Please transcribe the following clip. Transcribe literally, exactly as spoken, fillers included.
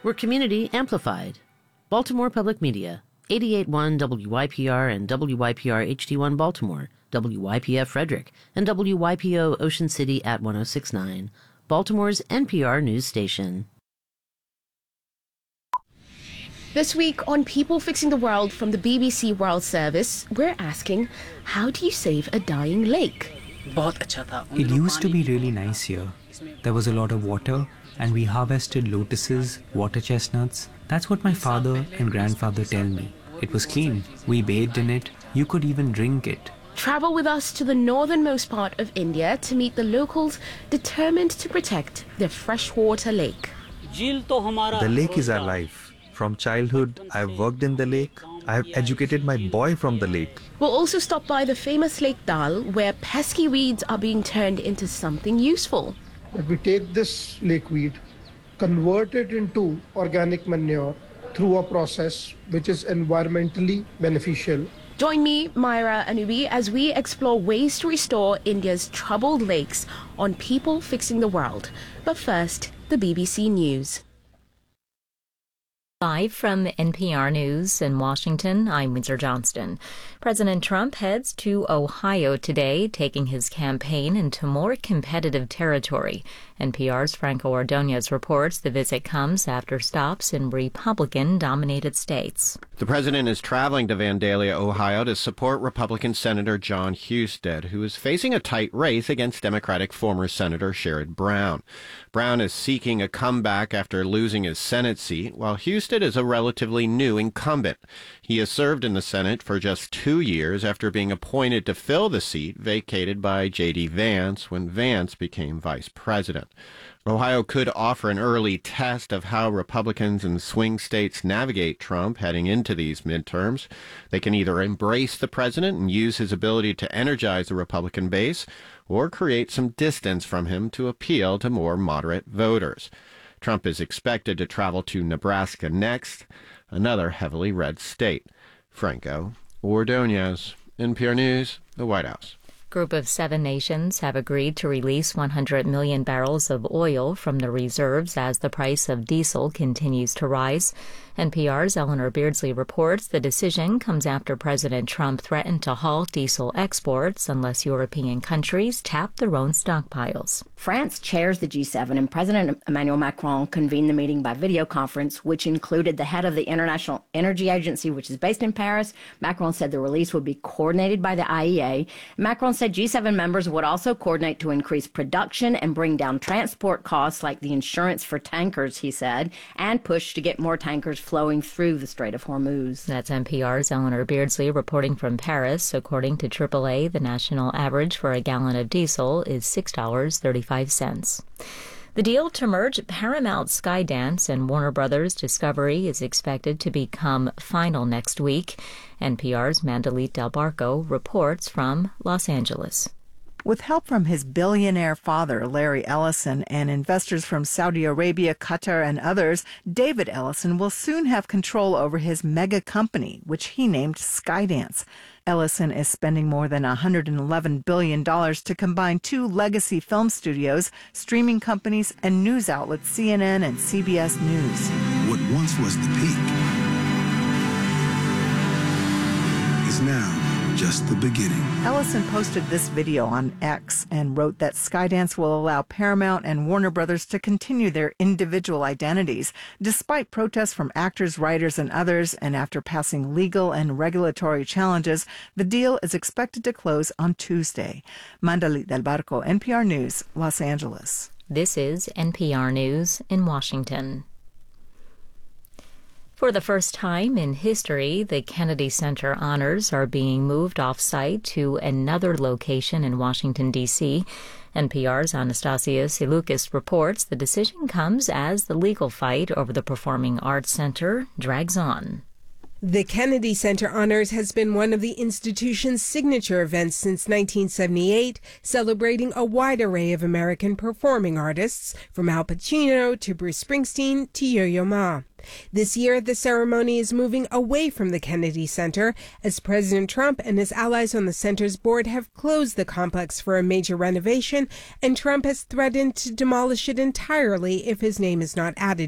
where community amplified. Baltimore Public Media, eighty-eight point one W Y P R and W Y P R H D one Baltimore, W Y P F Frederick, and W Y P O Ocean City at one oh six point nine, Baltimore's N P R news station. This week on People Fixing the World from the B B C World Service, we're asking, how do you save a dying lake? It used to be really nice here. There was a lot of water, and we harvested lotuses, water chestnuts. That's what my father and grandfather tell me. It was clean. We bathed in it. You could even drink it. Travel with us to the northernmost part of India to meet the locals determined to protect their freshwater lake. The lake is our life. From childhood, I've worked in the lake. I've educated my boy from the lake. We'll also stop by the famous Lake Dal, where pesky weeds are being turned into something useful. We take this lake weed, convert it into organic manure through a process which is environmentally beneficial. Join me, Myra Anubi, as we explore ways to restore India's troubled lakes on People Fixing the World. But first, the B B C News. Live from N P R News in Washington, I'm Windsor Johnston. President Trump heads to Ohio today, taking his campaign into more competitive territory. N P R's Franco Ordonez reports the visit comes after stops in Republican-dominated states. The president is traveling to Vandalia, Ohio, to support Republican Senator Jon Husted, who is facing a tight race against Democratic former Senator Sherrod Brown. Brown is seeking a comeback after losing his Senate seat, while Husted is a relatively new incumbent. He has served in the Senate for just two years after being appointed to fill the seat vacated by J D Vance when Vance became vice president. Ohio could offer an early test of how Republicans in swing states navigate Trump heading into these midterms. They can either embrace the president and use his ability to energize the Republican base, or create some distance from him to appeal to more moderate voters. Trump is expected to travel to Nebraska next, another heavily red state. Franco Ordonez, N P R News, the White House. Group of seven nations have agreed to release one hundred million barrels of oil from the reserves as the price of diesel continues to rise. N P R's Eleanor Beardsley reports the decision comes after President Trump threatened to halt diesel exports unless European countries tap their own stockpiles. France chairs the G seven, and President Emmanuel Macron convened the meeting by video conference, which included the head of the International Energy Agency, which is based in Paris. Macron said the release would be coordinated by the I E A. Macron said G seven members would also coordinate to increase production and bring down transport costs like the insurance for tankers, he said, and push to get more tankers flowing through the Strait of Hormuz. That's N P R's Eleanor Beardsley reporting from Paris. According to triple A, the national average for a gallon of diesel is six dollars and thirty-five cents. The deal to merge Paramount Skydance and Warner Brothers Discovery is expected to become final next week. N P R's Mandalit Del Barco reports from Los Angeles. With help from his billionaire father, Larry Ellison, and investors from Saudi Arabia, Qatar, and others, David Ellison will soon have control over his mega company, which he named Skydance. Ellison is spending more than one hundred eleven billion dollars to combine two legacy film studios, streaming companies, and news outlets C N N and C B S News. What once was the peak is now just the beginning. Ellison posted this video on X and wrote that Skydance will allow Paramount and Warner Brothers to continue their individual identities, despite protests from actors, writers, and others, and after passing legal and regulatory challenges, the deal is expected to close on Tuesday. Mandalit Del Barco, N P R News, Los Angeles. This is N P R News in Washington. For the first time in history, the Kennedy Center honors are being moved off-site to another location in Washington, D C N P R's Anastasia Siloukis reports the decision comes as the legal fight over the Performing Arts Center drags on. The Kennedy Center Honors has been one of the institution's signature events since nineteen seventy-eight, celebrating a wide array of American performing artists, from Al Pacino to Bruce Springsteen to Yo-Yo Ma. This year, the ceremony is moving away from the Kennedy Center as President Trump and his allies on the center's board have closed the complex for a major renovation, and Trump has threatened to demolish it entirely if his name is not added